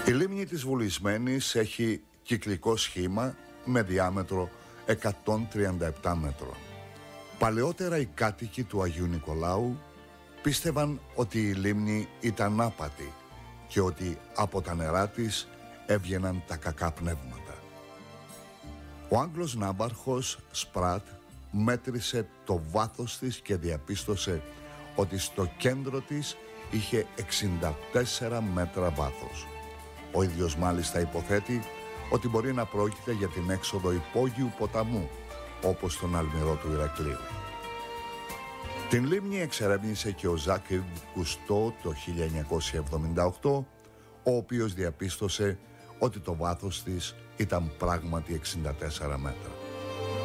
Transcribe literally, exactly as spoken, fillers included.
Η λίμνη της Βουλισμένης έχει κυκλικό σχήμα με διάμετρο εκατόν τριάντα επτά μέτρων. Παλαιότερα οι κάτοικοι του Αγίου Νικολάου πίστευαν ότι η λίμνη ήταν άπατη και ότι από τα νερά της έβγαιναν τα κακά πνεύματα. Ο Άγγλος ναύαρχος Σπράτ μέτρησε το βάθος της και διαπίστωσε ότι στο κέντρο της είχε εξήντα τέσσερα μέτρα βάθος. Ο ίδιος μάλιστα υποθέτει ότι μπορεί να πρόκειται για την έξοδο υπόγειου ποταμού, όπως τον Αλμυρό του Ηρακλείου. Την λίμνη εξερεύνησε και ο Ζάκ Κουστό το χίλια εννιακόσια εβδομήντα οκτώ, ο οποίος διαπίστωσε ότι το βάθος της ήταν πράγματι εξήντα τέσσερα μέτρα.